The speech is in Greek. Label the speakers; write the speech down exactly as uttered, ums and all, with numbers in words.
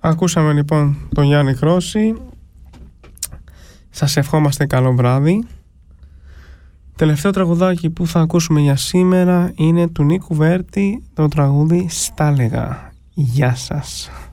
Speaker 1: Ακούσαμε λοιπόν τον Γιάννη Κρόση. Σας ευχόμαστε καλό βράδυ. Τελευταίο τραγουδάκι που θα ακούσουμε για σήμερα είναι του Νίκου Βέρτη, το τραγούδι «Στάλεγα». Γεια σας.